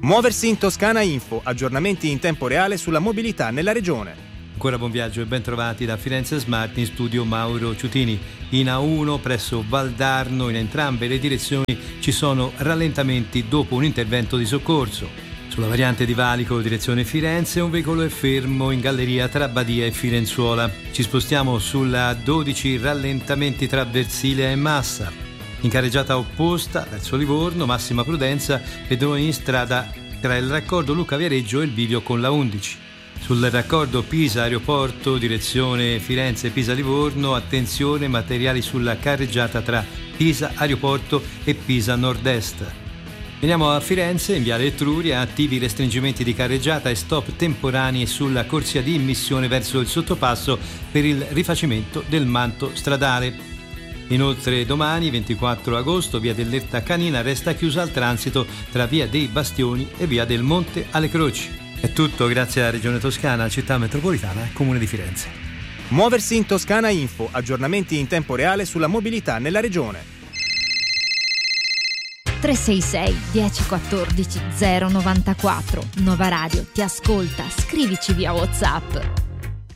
Muoversi in Toscana Info, aggiornamenti in tempo reale sulla mobilità nella regione. Ancora buon viaggio e ben trovati da Firenze Smart, in studio Mauro Ciutini. In A1 presso Valdarno, in entrambe le direzioni ci sono rallentamenti dopo un intervento di soccorso. Sulla variante di Valico direzione Firenze un veicolo è fermo in galleria tra Badia e Firenzuola. Ci spostiamo sulla 12, rallentamenti tra Versilia e Massa. In carreggiata opposta verso Livorno, massima prudenza, pedoni in strada tra il raccordo Luca Viareggio e il bivio con la 11. Sul raccordo Pisa Aeroporto direzione Firenze Pisa Livorno, attenzione, materiali sulla carreggiata tra Pisa Aeroporto e Pisa Nord-Est. Veniamo a Firenze, in viale Etruria, attivi restringimenti di carreggiata e stop temporanei sulla corsia di immissione verso il sottopasso per il rifacimento del manto stradale. Inoltre domani, 24 agosto, via dell'Erta Canina resta chiusa al transito tra via dei Bastioni e via del Monte alle Croci. È tutto grazie alla Regione Toscana, Città Metropolitana e Comune di Firenze. Muoversi in Toscana Info, aggiornamenti in tempo reale sulla mobilità nella regione. 366 1014 094. Nova Radio ti ascolta, scrivici via WhatsApp.